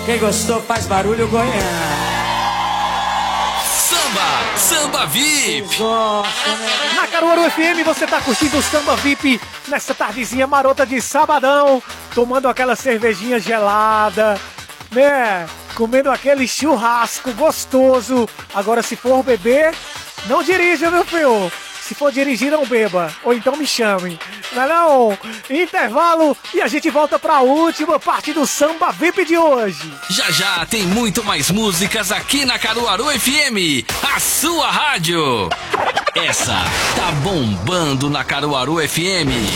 Quem gostou faz barulho, Goiânia. Samba VIP. Na Caruaru FM você tá curtindo o Samba VIP nessa tardezinha marota de sabadão, tomando aquela cervejinha gelada, né? Comendo aquele churrasco gostoso. Agora, se for beber, não dirija, meu filho. Se for dirigir, não beba. Ou então me chame. Não é não? Intervalo e a gente volta pra última parte do Samba VIP de hoje. Já tem muito mais músicas aqui na Caruaru FM, a sua rádio. Essa tá bombando na Caruaru FM.